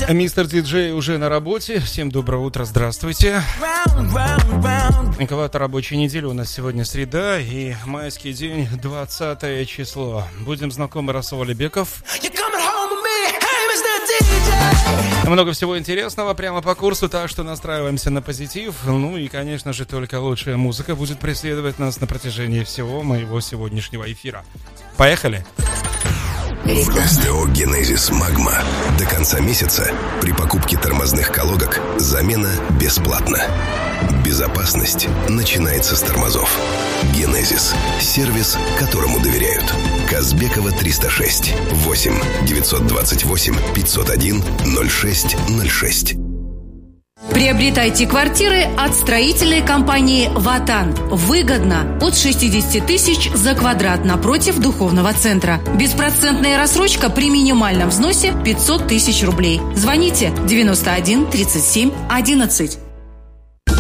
Мистер Диджей уже на работе. Всем доброе утро, здравствуйте. Инкубатор рабочей недели. У нас сегодня среда и майский день, 20 число. Будем знакомы, Расул Алибеков. Много всего интересного прямо по курсу, так что настраиваемся на позитив. Ну и, конечно же, только лучшая музыка будет преследовать нас на протяжении всего моего сегодняшнего эфира. Поехали! СТО «Генезис Магма». До конца месяца при покупке тормозных колодок замена бесплатна. Безопасность начинается с тормозов. «Генезис» – сервис, которому доверяют. Казбекова, 306 8 928 501 0606. Приобретайте квартиры от строительной компании «Ватан». Выгодно. От 60 тысяч за квадрат напротив духовного центра. Беспроцентная рассрочка при минимальном взносе 500 тысяч рублей. Звоните 91 37 11.